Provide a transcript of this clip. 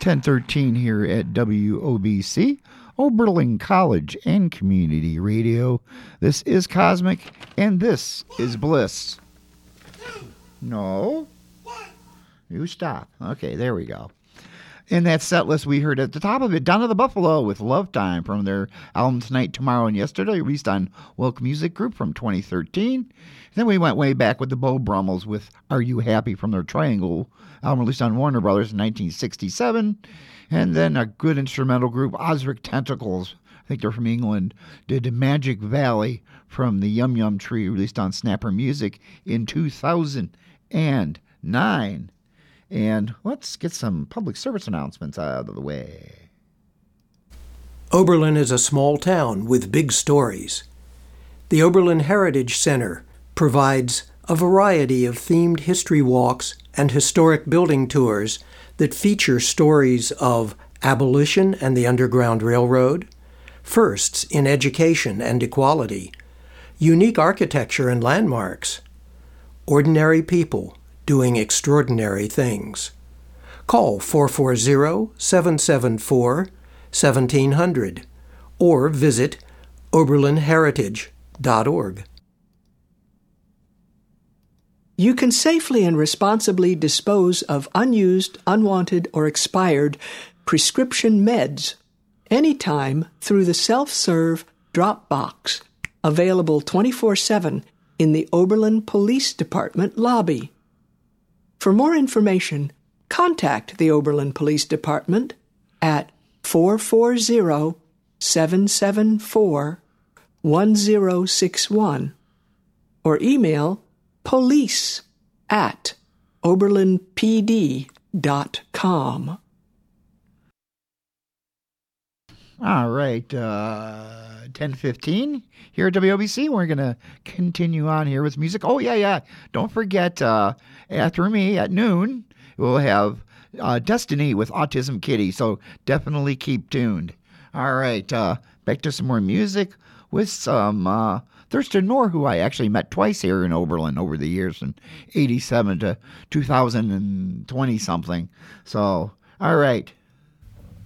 1013 here at WOBC, Oberlin College and Community Radio. This is Cosmic, and this is Bliss. No. You stop. Okay, there we go. In that set list, we heard at the top of it, Down to the Buffalo with Love Time from their album Tonight, Tomorrow, and Yesterday, released on Wilk Music Group from 2013. Then we went way back with the Beau Brummels with Are You Happy from their Triangle album released on Warner Brothers in 1967. And then a good instrumental group, Ozric Tentacles, I think they're from England, did Magic Valley from the Yum Yum Tree, released on Snapper Music in 2009. And let's get some public service announcements out of the way. Oberlin is a small town with big stories. The Oberlin Heritage Center provides a variety of themed history walks and historic building tours that feature stories of abolition and the Underground Railroad, firsts in education and equality, unique architecture and landmarks, ordinary people doing extraordinary things. Call 440-774-1700 or visit oberlinheritage.org. You can safely and responsibly dispose of unused, unwanted, or expired prescription meds anytime through the self-serve drop box, available 24/7 in the Oberlin Police Department lobby. For more information, contact the Oberlin Police Department at 440-774-1061 or email police@oberlinpd.com. All right, 10:15 here at WOBC. We're going to continue on here with music. Oh, yeah. Don't forget, after me at noon, we'll have Destiny with Autism Kitty, so definitely keep tuned. All right, back to some more music with some Thurston Moore, who I actually met twice here in Oberlin over the years, from 87 to 2020-something. So, all right.